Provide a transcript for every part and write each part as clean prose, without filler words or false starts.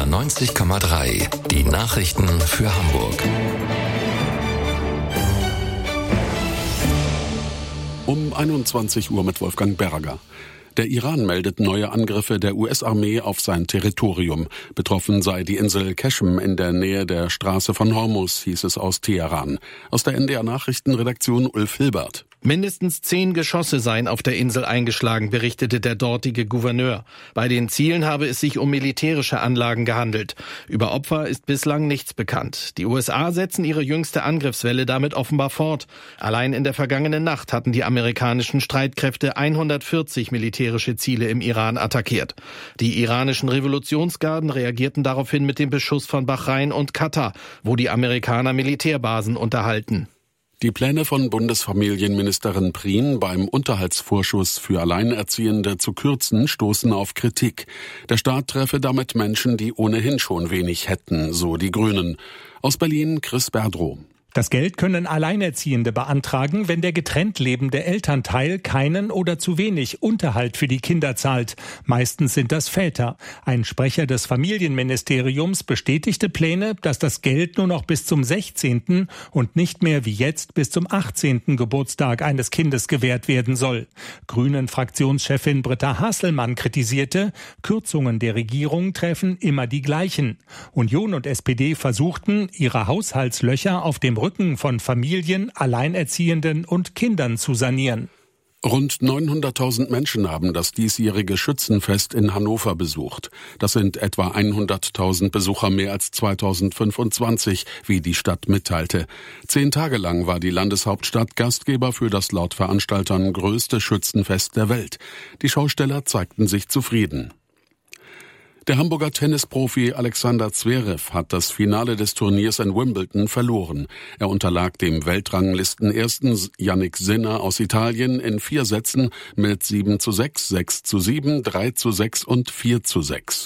SWR 90,3. Die Nachrichten für Hamburg. Um 21 Uhr mit Wolfgang Berger. Der Iran meldet neue Angriffe der US-Armee auf sein Territorium. Betroffen sei die Insel Qeshm in der Nähe der Straße von Hormuz, hieß es aus Teheran. Aus der NDR-Nachrichtenredaktion Ulf Hilbert. Mindestens 10 Geschosse seien auf der Insel eingeschlagen, berichtete der dortige Gouverneur. Bei den Zielen habe es sich um militärische Anlagen gehandelt. Über Opfer ist bislang nichts bekannt. Die USA setzen ihre jüngste Angriffswelle damit offenbar fort. Allein in der vergangenen Nacht hatten die amerikanischen Streitkräfte 140 militärische Ziele im Iran attackiert. Die iranischen Revolutionsgarden reagierten daraufhin mit dem Beschuss von Bahrain und Katar, wo die Amerikaner Militärbasen unterhalten. Die Pläne von Bundesfamilienministerin Prien, beim Unterhaltsvorschuss für Alleinerziehende zu kürzen, stoßen auf Kritik. Der Staat treffe damit Menschen, die ohnehin schon wenig hätten, so die Grünen. Aus Berlin Chris Berdrow. Das Geld können Alleinerziehende beantragen, wenn der getrennt lebende Elternteil keinen oder zu wenig Unterhalt für die Kinder zahlt. Meistens sind das Väter. Ein Sprecher des Familienministeriums bestätigte Pläne, dass das Geld nur noch bis zum 16. und nicht mehr wie jetzt bis zum 18. Geburtstag eines Kindes gewährt werden soll. Grünen-Fraktionschefin Britta Hasselmann kritisierte, Kürzungen der Regierung treffen immer die gleichen. Union und SPD versuchten, ihre Haushaltslöcher auf dem Rücken von Familien, Alleinerziehenden und Kindern zu sanieren. Rund 900.000 Menschen haben das diesjährige Schützenfest in Hannover besucht. Das sind etwa 100.000 Besucher mehr als 2025, wie die Stadt mitteilte. 10 Tage lang war die Landeshauptstadt Gastgeber für das laut Veranstaltern größte Schützenfest der Welt. Die Schausteller zeigten sich zufrieden. Der Hamburger Tennisprofi Alexander Zverev hat das Finale des Turniers in Wimbledon verloren. Er unterlag dem Weltranglistenersten Jannik Sinner aus Italien in 4 Sätzen mit 7:6, 6:7, 3:6 und 4:6.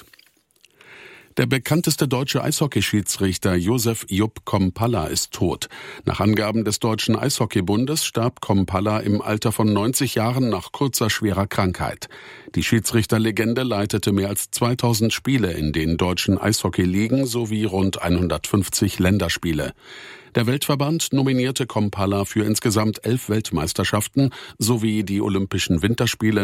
Der bekannteste deutsche Eishockeyschiedsrichter Josef Jupp Kompalla ist tot. Nach Angaben des Deutschen Eishockeybundes starb Kompalla im Alter von 90 Jahren nach kurzer schwerer Krankheit. Die Schiedsrichterlegende leitete mehr als 2000 Spiele in den deutschen Eishockeyligen sowie rund 150 Länderspiele. Der Weltverband nominierte Kompalla für insgesamt 11 Weltmeisterschaften sowie die Olympischen Winterspiele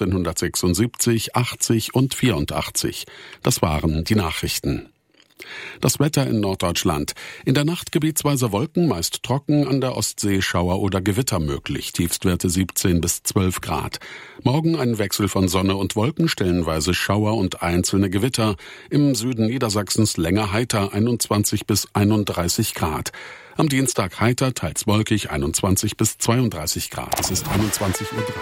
1976, 80 und 84. Das waren die Nachrichten. Das Wetter in Norddeutschland. In der Nacht gebietsweise Wolken, meist trocken, an der Ostsee Schauer oder Gewitter möglich. Tiefstwerte 17 bis 12 Grad. Morgen ein Wechsel von Sonne und Wolken, stellenweise Schauer und einzelne Gewitter. Im Süden Niedersachsens länger heiter, 21 bis 31 Grad. Am Dienstag heiter, teils wolkig, 21 bis 32 Grad. Es ist 21:03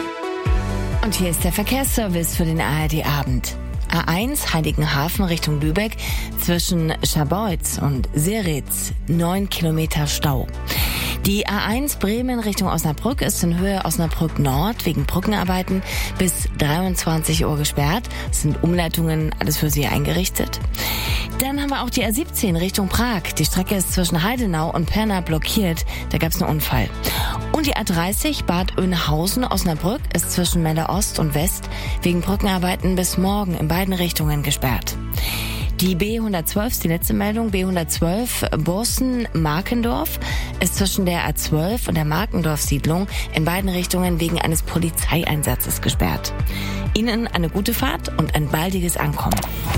Uhr. Und hier ist der Verkehrsservice für den ARD-Abend. A1 Heiligenhafen Richtung Lübeck zwischen Scharbeutz und Seritz 9 Kilometer Stau. Die A1 Bremen Richtung Osnabrück ist in Höhe Osnabrück Nord wegen Brückenarbeiten bis 23 Uhr gesperrt. Es sind Umleitungen, alles für Sie eingerichtet. Dann haben wir auch die A17 Richtung Prag. Die Strecke ist zwischen Heidenau und Pirna blockiert. Da gab es einen Unfall. Und die A30 Bad Oeynhausen Osnabrück ist zwischen Melle Ost und West wegen Brückenarbeiten bis morgen in beiden Richtungen gesperrt. Die B112 ist die letzte Meldung. B112 Borsten-Markendorf ist zwischen der A12 und der Markendorf-Siedlung in beiden Richtungen wegen eines Polizeieinsatzes gesperrt. Ihnen eine gute Fahrt und ein baldiges Ankommen.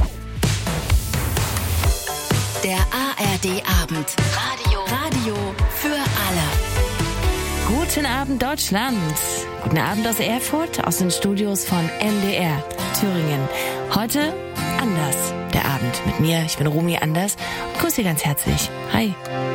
Der ARD-Abend. Radio für alle. Guten Abend, Deutschland. Guten Abend aus Erfurt, aus den Studios von NDR Thüringen. Heute anders, der Abend mit mir. Ich bin Romy Anders und grüße Sie ganz herzlich. Hi.